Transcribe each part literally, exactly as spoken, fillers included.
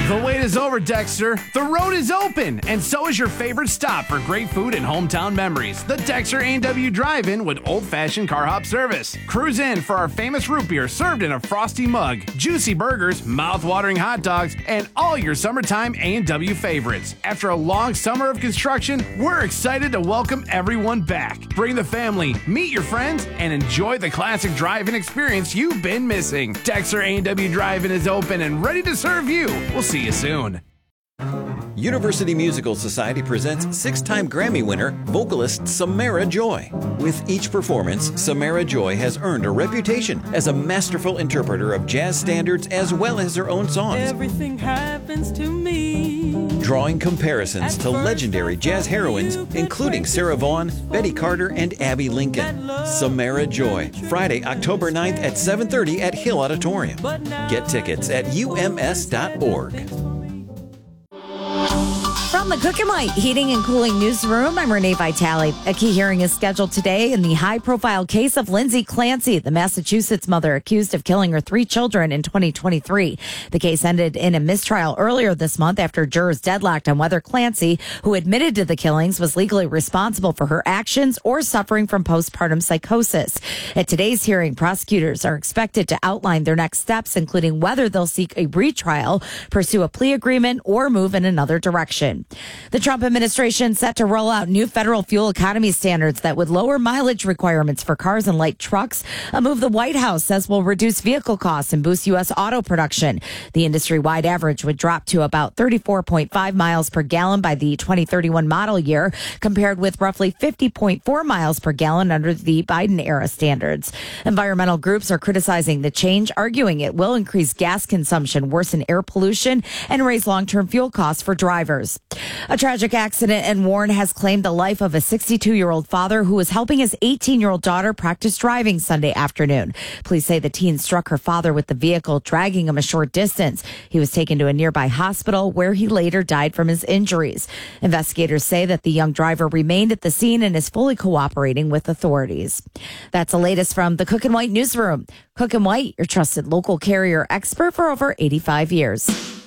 The wait is over, Dexter. The road is open, and so is your favorite stop for great food and hometown memories. The Dexter A and W Drive-In with old-fashioned car hop service. Cruise in for our famous root beer served in a frosty mug, juicy burgers, mouth-watering hot dogs, and all your summertime A and W favorites. After a long summer of construction, we're excited to welcome everyone back. Bring the family, meet your friends, and enjoy the classic drive-in experience you've been missing. Dexter A and W Drive-In is open and ready to serve you. We'll see you soon. University Musical Society presents six-time Grammy winner, vocalist Samara Joy. With each performance, Samara Joy has earned a reputation as a masterful interpreter of jazz standards as well as her own songs. Everything happens to me. Drawing comparisons to legendary jazz heroines, including Sarah Vaughan, Betty Carter, and Abby Lincoln. Samara Joy, Friday, October ninth at seven thirty at Hill Auditorium. Get tickets at U M S dot org. From the Cook and White Heating and Cooling Newsroom, I'm Renee Vitale. A key hearing is scheduled today in the high-profile case of Lindsay Clancy, the Massachusetts mother accused of killing her three children in twenty twenty-three. The case ended in a mistrial earlier this month after jurors deadlocked on whether Clancy, who admitted to the killings, was legally responsible for her actions or suffering from postpartum psychosis. At today's hearing, prosecutors are expected to outline their next steps, including whether they'll seek a retrial, pursue a plea agreement, or move in another direction. The Trump administration set to roll out new federal fuel economy standards that would lower mileage requirements for cars and light trucks, a move the White House says will reduce vehicle costs and boost U S auto production. The industry-wide average would drop to about thirty-four point five miles per gallon by the twenty thirty-one model year, compared with roughly fifty point four miles per gallon under the Biden-era standards. Environmental groups are criticizing the change, arguing it will increase gas consumption, worsen air pollution, and raise long-term fuel costs for drivers. A tragic accident in Warren has claimed the life of a sixty-two-year-old father who was helping his eighteen-year-old daughter practice driving Sunday afternoon. Police say the teen struck her father with the vehicle, dragging him a short distance. He was taken to a nearby hospital where he later died from his injuries. Investigators say that the young driver remained at the scene and is fully cooperating with authorities. That's the latest from the Cook and White Newsroom. Cook and White, your trusted local carrier expert for over eighty-five years.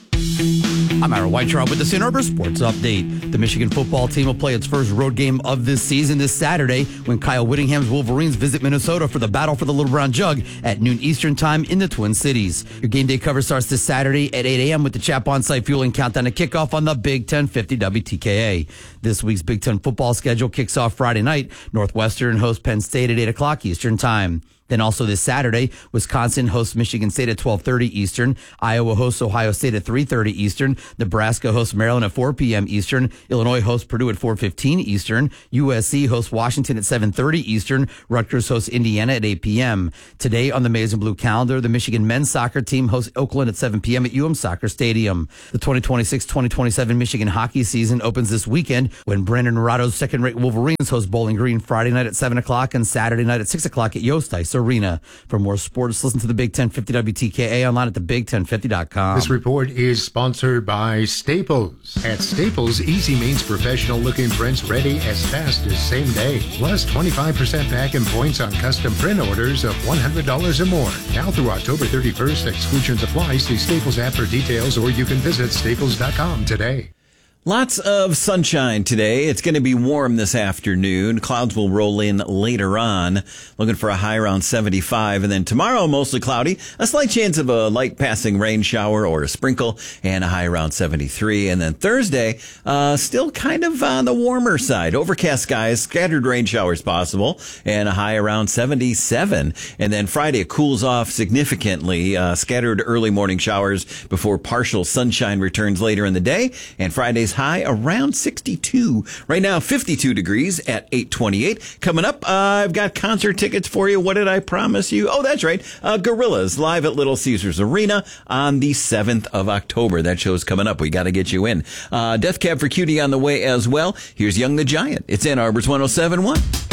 I'm Ira Weitraub with the Saint Arbor Sports Update. The Michigan football team will play its first road game of this season this Saturday when Kyle Whittingham's Wolverines visit Minnesota for the battle for the Little Brown Jug at noon Eastern Time in the Twin Cities. Your game day coverage starts this Saturday at eight a.m. with the Chap On-Site Fueling Countdown to kickoff on the Big ten fifty W T K A. This week's Big Ten football schedule kicks off Friday night. Northwestern hosts Penn State at eight o'clock Eastern Time. Then also this Saturday, Wisconsin hosts Michigan State at twelve thirty Eastern. Iowa hosts Ohio State at three thirty Eastern. Nebraska hosts Maryland at four p.m. Eastern. Illinois hosts Purdue at four fifteen Eastern. U S C hosts Washington at seven thirty Eastern. Rutgers hosts Indiana at eight p.m. Today on the Maize and Blue calendar, the Michigan men's soccer team hosts Oakland at seven p.m. at U M Soccer Stadium. The twenty twenty-six twenty twenty-seven Michigan hockey season opens this weekend when Brandon Naurado's second-rate Wolverines host Bowling Green Friday night at seven o'clock and Saturday night at six o'clock at Yost Ice Arena. For more sports, listen to the Big ten fifty W T K A online at the big ten fifty dot com. This report is sponsored by Staples. At Staples, easy means professional-looking prints ready as fast as same day. Plus twenty-five percent back in points on custom print orders of one hundred dollars or more. Now through October thirty-first, exclusions apply. See Staples app for details, or you can visit staples dot com today. Lots of sunshine today. It's going to be warm this afternoon. Clouds will roll in later on. Looking for a high around seventy-five. And then tomorrow, mostly cloudy. A slight chance of a light passing rain shower or a sprinkle and a high around seventy-three. And then Thursday, uh, still kind of on the warmer side. Overcast skies, scattered rain showers possible, and a high around seventy-seven. And then Friday, it cools off significantly. Uh, scattered early morning showers before partial sunshine returns later in the day. And Friday's high around sixty-two. Right now, fifty-two degrees at eight twenty-eight. Coming up, uh, I've got concert tickets for you. What did I promise you? Oh, that's right. Uh, Gorillaz live at Little Caesars Arena on the seventh of October. That show's coming up. We got to get you in. Uh, Death Cab for Cutie on the way as well. Here's Young the Giant. It's Ann Arbor's one oh seven point one.